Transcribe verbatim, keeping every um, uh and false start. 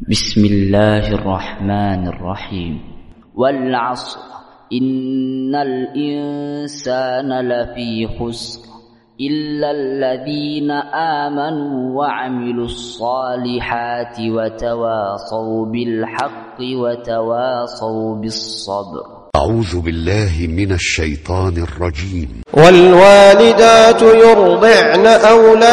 بسم الله الرحمن الرحيم. والعصر إن الإنسان لفي خسر إلا الذين آمنوا وعملوا الصالحات وتواصوا بالحق وتواصوا بالصبر. أعوذ بالله من الشيطان الرجيم. والوالدات يرضعن أولادهن